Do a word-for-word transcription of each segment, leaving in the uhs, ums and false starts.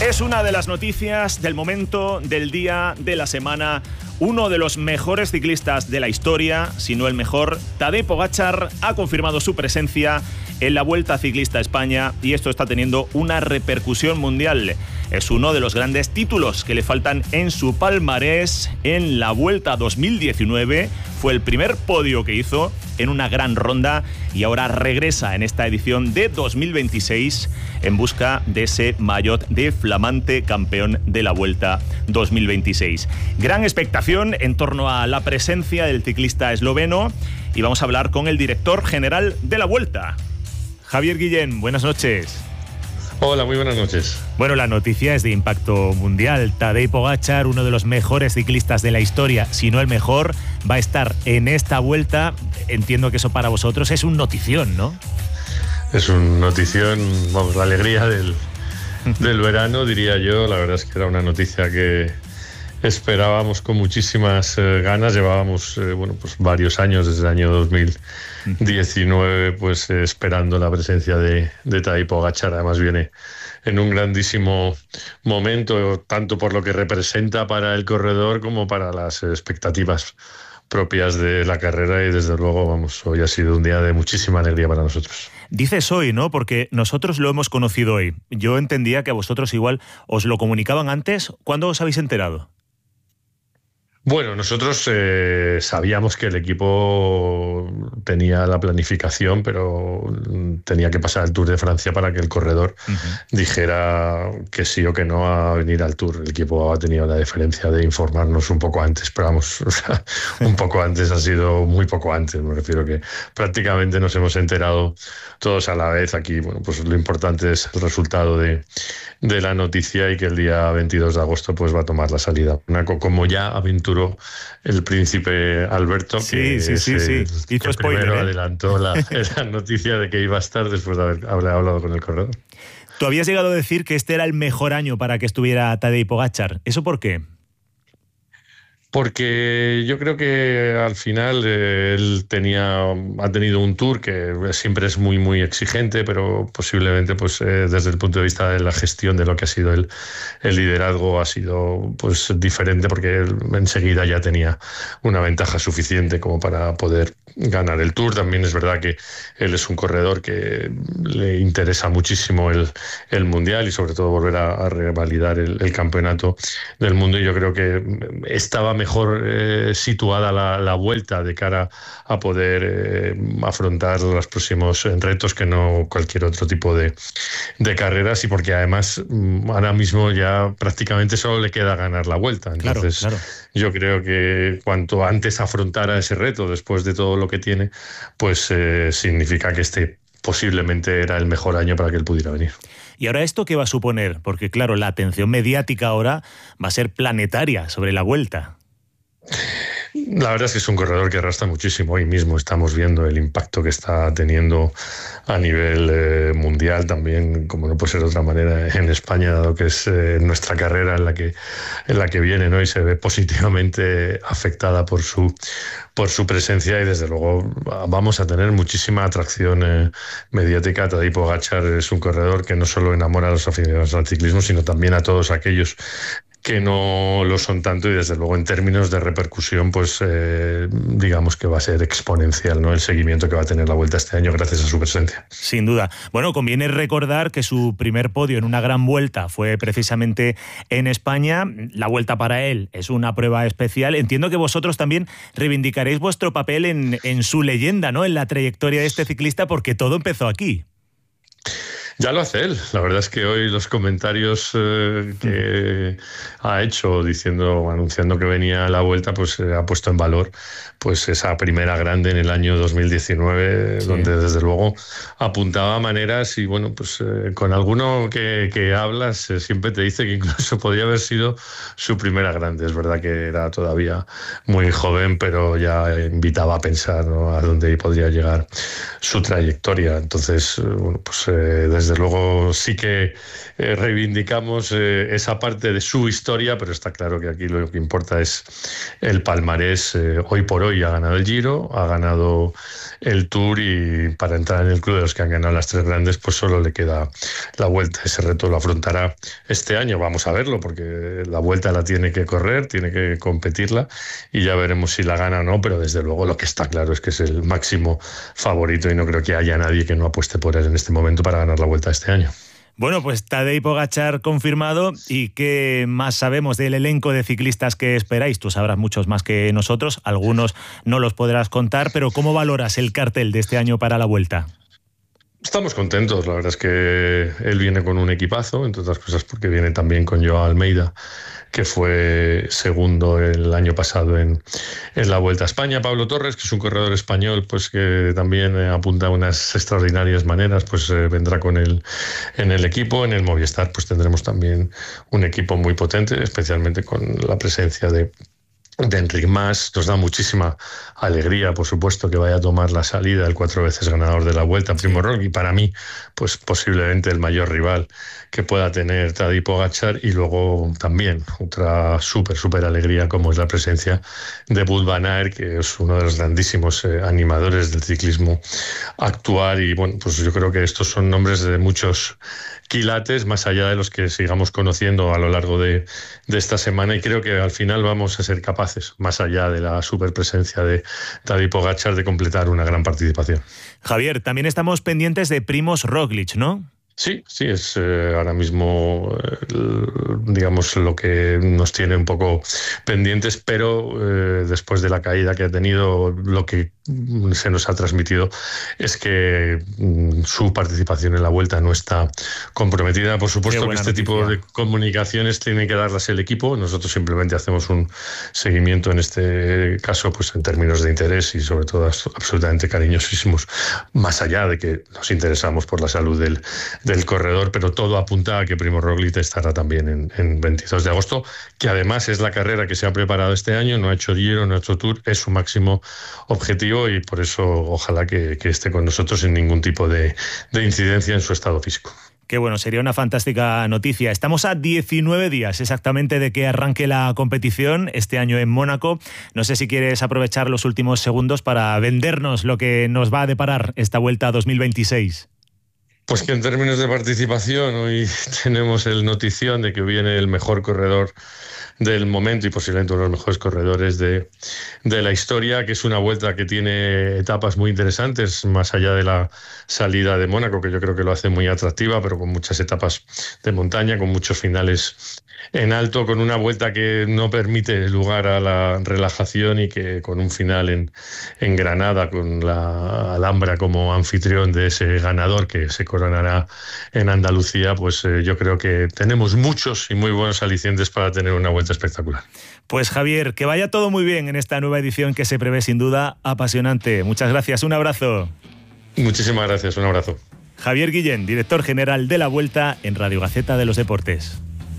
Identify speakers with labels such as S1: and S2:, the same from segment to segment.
S1: Es una de las noticias del momento, del día, de la semana. Uno de los mejores ciclistas de la historia, si no el mejor, Tadej Pogačar, ha confirmado su presencia en la Vuelta Ciclista a España y esto está teniendo una repercusión mundial. Es uno de los grandes títulos que le faltan en su palmarés en la Vuelta dos mil diecinueve. Fue el primer podio que hizo en una gran ronda y ahora regresa en esta edición de dos mil veintiséis en busca de ese maillot de flamante campeón de la Vuelta dos mil veintiséis. Gran expectación en torno a la presencia del ciclista esloveno y vamos a hablar con el director general de la Vuelta, Javier Guillén. Buenas noches.
S2: Hola, muy buenas noches.
S1: Bueno, la noticia es de impacto mundial. Tadej Pogačar, uno de los mejores ciclistas de la historia, si no el mejor, va a estar en esta Vuelta. Entiendo que eso para vosotros es un notición, ¿no?
S2: Es un notición, vamos, la alegría del, del verano, diría yo. La verdad es que era una noticia que esperábamos con muchísimas eh, ganas. Llevábamos eh, bueno, pues varios años, desde el año dos mil diecinueve, pues eh, esperando la presencia de, de Tadej Pogačar. Además viene en un grandísimo momento, tanto por lo que representa para el corredor como para las expectativas propias de la carrera, y desde luego, vamos, hoy ha sido un día de muchísima alegría para nosotros.
S1: Dices hoy, ¿no? Porque nosotros lo hemos conocido hoy. Yo entendía que a vosotros igual os lo comunicaban antes. ¿Cuándo os habéis enterado?
S2: Bueno, nosotros eh, sabíamos que el equipo tenía la planificación, pero tenía que pasar el Tour de Francia para que el corredor uh-huh. dijera que sí o que no a venir al Tour. El equipo ha tenido la deferencia de informarnos un poco antes, pero vamos, o sea, un poco antes ha sido muy poco antes. Me refiero que prácticamente nos hemos enterado todos a la vez. Aquí, bueno, pues lo importante es el resultado de, de la noticia y que el día veintidós de agosto pues va a tomar la salida. Una, como ya aventuró el príncipe Alberto,
S1: sí,
S2: que,
S1: sí, sí,
S2: el,
S1: sí.
S2: que
S1: spoiler,
S2: primero
S1: ¿eh?
S2: adelantó la, la noticia de que iba a estar después de haber, haber hablado con el corredor.
S1: Tú habías llegado a decir que este era el mejor año para que estuviera Tadej Pogačar. ¿Eso por qué?
S2: Porque yo creo que al final eh, él tenía, ha tenido un Tour que siempre es muy muy exigente, pero posiblemente pues eh, desde el punto de vista de la gestión de lo que ha sido el, el liderazgo ha sido pues diferente, porque él enseguida ya tenía una ventaja suficiente como para poder ganar el Tour. También es verdad que él es un corredor que le interesa muchísimo el, el Mundial y sobre todo volver a, a revalidar el, el campeonato del mundo, y yo creo que estaba mejor eh, situada la, la Vuelta de cara a poder eh, afrontar los próximos retos que no cualquier otro tipo de, de carreras, y porque además ahora mismo ya prácticamente solo le queda ganar la Vuelta. Entonces claro, claro. Yo creo que cuanto antes afrontara ese reto después de todo lo que tiene, pues eh, significa que este posiblemente era el mejor año para que él pudiera venir.
S1: ¿Y ahora esto qué va a suponer? Porque claro, la atención mediática ahora va a ser planetaria sobre la Vuelta.
S2: La verdad es que es un corredor que arrastra muchísimo. Hoy mismo estamos viendo el impacto que está teniendo a nivel eh, mundial, también, como no puede ser de otra manera, en España, dado que es eh, nuestra carrera en la que en la que viene, ¿no? Y se ve positivamente afectada por su por su presencia, y desde luego vamos a tener muchísima atracción eh, mediática. Tadej Pogačar es un corredor que no solo enamora a los aficionados al ciclismo, sino también a todos aquellos que no lo son tanto, y desde luego en términos de repercusión pues eh, digamos que va a ser exponencial, ¿no?, el seguimiento que va a tener la Vuelta este año gracias a su presencia.
S1: Sin duda. Bueno, conviene recordar que su primer podio en una gran Vuelta fue precisamente en España. La Vuelta para él es una prueba especial. Entiendo que vosotros también reivindicaréis vuestro papel en, en su leyenda, ¿no?, en la trayectoria de este ciclista, porque todo empezó aquí.
S2: Ya lo hace él. La verdad es que hoy los comentarios eh, que ha hecho diciendo, anunciando que venía a la Vuelta, pues eh, ha puesto en valor pues esa primera grande en el año dos mil diecinueve, sí, donde desde luego apuntaba maneras, y bueno, pues eh, con alguno que, que hablas eh, siempre te dice que incluso podría haber sido su primera grande. Es verdad que era todavía muy joven, pero ya invitaba a pensar, ¿no?, a dónde podría llegar su trayectoria. Entonces, bueno, pues eh, desde desde luego sí que eh, reivindicamos eh, esa parte de su historia, pero está claro que aquí lo que importa es el palmarés. Eh, hoy por hoy ha ganado el Giro, ha ganado el Tour, y para entrar en el club de los que han ganado las tres grandes, pues solo le queda la Vuelta. Ese reto lo afrontará este año, vamos a verlo, porque la Vuelta la tiene que correr, tiene que competirla, y ya veremos si la gana o no, pero desde luego lo que está claro es que es el máximo favorito y no creo que haya nadie que no apueste por él en este momento para ganar la Vuelta este año.
S1: Bueno, pues Tadej Pogačar confirmado. ¿Y qué más sabemos del elenco de ciclistas que esperáis? Tú sabrás muchos más que nosotros, algunos no los podrás contar, pero ¿cómo valoras el cartel de este año para la Vuelta?
S2: Estamos contentos, la verdad es que él viene con un equipazo, entre otras cosas porque viene también con Joao Almeida, que fue segundo el año pasado en, en la Vuelta a España. Pablo Torres, que es un corredor español, pues que también apunta a unas extraordinarias maneras, pues eh, vendrá con él en el equipo. En el Movistar pues tendremos también un equipo muy potente, especialmente con la presencia de de Enric Mas. Nos da muchísima alegría, por supuesto, que vaya a tomar la salida el cuatro veces ganador de la Vuelta, Primo Roglic, y para mí, pues posiblemente el mayor rival que pueda tener Tadej Pogačar. Y luego también otra súper, súper alegría, como es la presencia de Wout van Aert, que es uno de los grandísimos eh, animadores del ciclismo actual. Y bueno, pues yo creo que estos son nombres de muchos quilates, más allá de los que sigamos conociendo a lo largo de, de esta semana, y creo que al final vamos a ser capaces, más allá de la superpresencia de Tadej Pogačar, de completar una gran participación.
S1: Javier, también estamos pendientes de Primož Roglič, ¿no?
S2: Sí, sí, es eh, ahora mismo, eh, digamos, lo que nos tiene un poco pendientes, pero eh, después de la caída que ha tenido, lo que se nos ha transmitido es que mm, su participación en la Vuelta no está comprometida. Por supuesto que este noticia. tipo de comunicaciones tiene que darlas el equipo. Nosotros simplemente hacemos un seguimiento, en este caso, pues en términos de interés y sobre todo absolutamente cariñosísimos, más allá de que nos interesamos por la salud del del corredor, pero todo apunta a que Primož Roglič estará también en, en veintidós de agosto, que además es la carrera que se ha preparado este año, no ha hecho Giro, no ha hecho Tour, es su máximo objetivo, y por eso ojalá que, que esté con nosotros sin ningún tipo de, de incidencia en su estado físico.
S1: Qué bueno, sería una fantástica noticia. Estamos a diecinueve días exactamente de que arranque la competición este año en Mónaco. No sé si quieres aprovechar los últimos segundos para vendernos lo que nos va a deparar esta Vuelta dos mil veintiséis.
S2: Pues que en términos de participación hoy tenemos el notición de que viene el mejor corredor del momento y posiblemente uno de los mejores corredores de, de la historia, que es una Vuelta que tiene etapas muy interesantes, más allá de la salida de Mónaco, que yo creo que lo hace muy atractiva, pero con muchas etapas de montaña, con muchos finales en alto, con una Vuelta que no permite lugar a la relajación, y que con un final en, en Granada, con la Alhambra como anfitrión de ese ganador que se coronará en Andalucía, pues eh, yo creo que tenemos muchos y muy buenos alicientes para tener una Vuelta espectacular.
S1: Pues Javier, que vaya todo muy bien en esta nueva edición que se prevé sin duda apasionante. Muchas gracias, un abrazo.
S2: Muchísimas gracias, un abrazo.
S1: Javier Guillén, director general de la Vuelta en Radio Gaceta de los Deportes.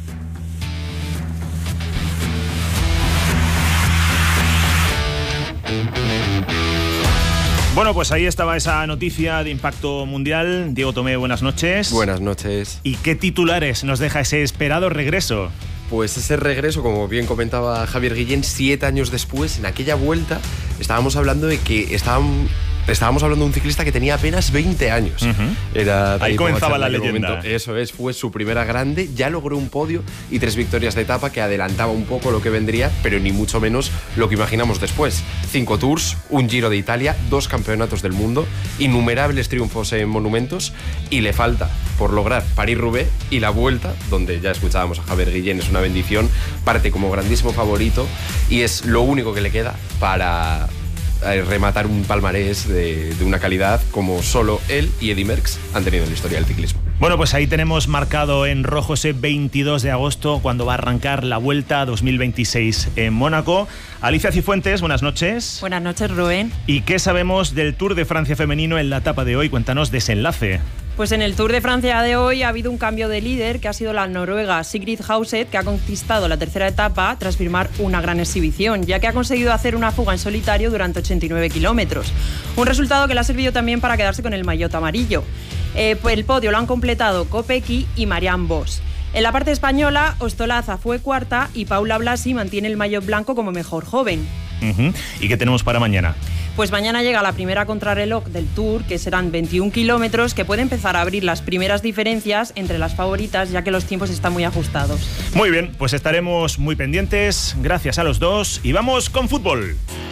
S1: Bueno, pues ahí estaba esa noticia de impacto mundial. Diego Tomé, buenas noches.
S3: Buenas noches.
S1: ¿Y qué titulares nos deja ese esperado regreso?
S3: Pues ese regreso, como bien comentaba Javier Guillén, siete años después, en aquella Vuelta, estábamos hablando de que estaban... Estábamos hablando de un ciclista que tenía apenas veinte años.
S1: Uh-huh.
S3: Era
S1: Ahí comenzaba la leyenda.
S3: Momento. Eso es, fue su primera grande, ya logró un podio y tres victorias de etapa que adelantaba un poco lo que vendría, pero ni mucho menos lo que imaginamos después. Cinco Tours, un Giro de Italia, dos campeonatos del mundo, innumerables triunfos en monumentos, y le falta por lograr París-Roubaix y la Vuelta, donde ya escuchábamos a Javier Guillén, es una bendición, parte como grandísimo favorito y es lo único que le queda para rematar un palmarés de, de una calidad como solo él y Eddy Merckx han tenido en la historia del ciclismo.
S1: Bueno, pues ahí tenemos marcado en rojo ese veintidós de agosto, cuando va a arrancar la Vuelta dos mil veintiséis en Mónaco. Alicia Cifuentes, buenas noches.
S4: Buenas noches, Rubén.
S1: ¿Y qué sabemos del Tour de Francia femenino en la etapa de hoy? Cuéntanos desenlace.
S4: Pues en el Tour de Francia de hoy ha habido un cambio de líder, que ha sido la noruega Sigrid Hauseth, que ha conquistado la tercera etapa tras firmar una gran exhibición, ya que ha conseguido hacer una fuga en solitario durante ochenta y nueve kilómetros. Un resultado que le ha servido también para quedarse con el maillot amarillo. Eh, pues el podio lo han completado Kopecky y Marianne Vos. En la parte española, Ostolaza fue cuarta y Paula Blasi mantiene el maillot blanco como mejor joven.
S1: Uh-huh. ¿Y qué tenemos para mañana?
S4: Pues mañana llega la primera contrarreloj del Tour, que serán veintiún kilómetros, que puede empezar a abrir las primeras diferencias entre las favoritas, ya que los tiempos están muy ajustados.
S1: Muy bien, pues estaremos muy pendientes. Gracias a los dos y vamos con fútbol.